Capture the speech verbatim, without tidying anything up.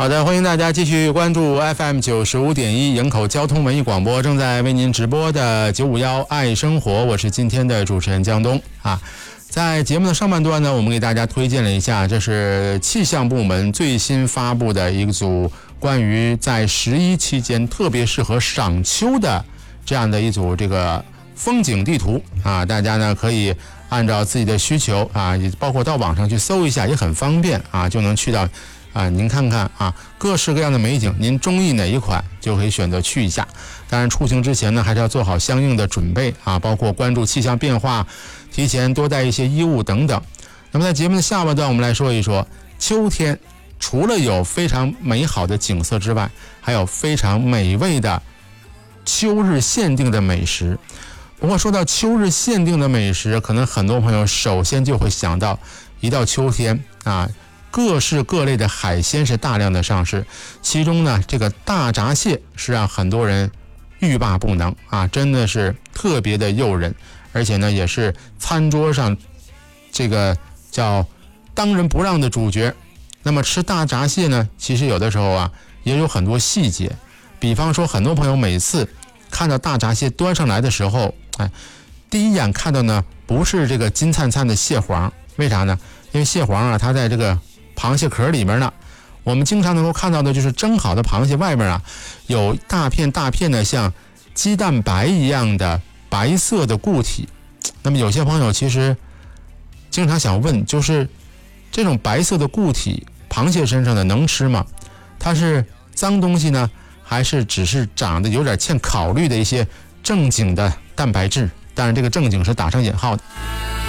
好的，欢迎大家继续关注 F M 九十五点一营口交通文艺广播，正在为您直播的九五一爱生活，我是今天的主持人江东啊。在节目的上半段呢，我们给大家推荐了一下，这是气象部门最新发布的一组关于在十一期间特别适合赏秋的这样的一组这个风景地图啊，大家呢可以按照自己的需求啊，也包括到网上去搜一下，也很方便啊，就能去到啊，您看看啊，各式各样的美景，您中意哪一款就可以选择去一下。当然，出行之前呢，还是要做好相应的准备啊，包括关注气象变化，提前多带一些衣物等等。那么在节目的下半段，我们来说一说秋天除了有非常美好的景色之外，还有非常美味的秋日限定的美食。不过说到秋日限定的美食，可能很多朋友首先就会想到，一到秋天啊，各式各类的海鲜是大量的上市，其中呢，这个大闸蟹是让很多人欲罢不能啊，真的是特别的诱人，而且呢，也是餐桌上这个叫当仁不让的主角。那么吃大闸蟹呢，其实有的时候啊，也有很多细节，比方说，很多朋友每次看到大闸蟹端上来的时候，哎，第一眼看到呢，不是这个金灿灿的蟹黄，为啥呢？因为蟹黄啊，它在这个螃蟹壳里面呢，我们经常能够看到的就是蒸好的螃蟹外面啊，有大片大片的像鸡蛋白一样的白色的固体。那么有些朋友其实经常想问，就是这种白色的固体，螃蟹身上的能吃吗？它是脏东西呢，还是只是长得有点欠考虑的一些正经的蛋白质？当然，这个正经是打上引号的。